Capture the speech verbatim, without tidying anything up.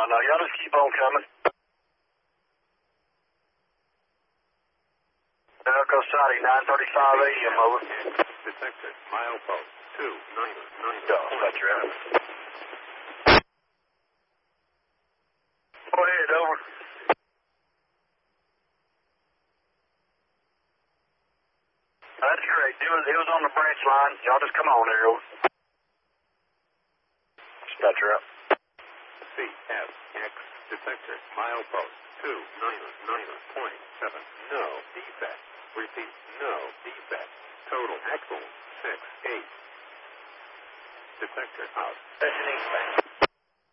no, y'all just keep on coming. Elko Saudi, nine thirty-five A M, over. Detector, milepost, two nine nine. Go, set your out. Go ahead, over. That's great. He was, he was on the branch line. Y'all just come on there, over. Dispatcher up. C S X, detector, milepost, two nine nine point seven. No defect. Repeat, no defect. Total axle, six eight. Detector out. Session eastbound.